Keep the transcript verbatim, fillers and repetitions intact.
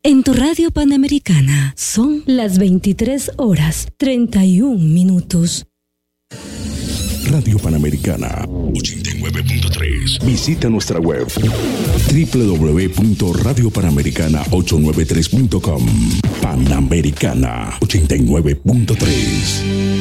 En tu radio Panamericana son las veintitrés horas treinta y un minutos. Radio Panamericana ochenta y nueve punto tres. Visita nuestra web doble u doble u doble u punto radio panamericana ochocientos noventa y tres punto com. Panamericana ochenta y nueve punto tres.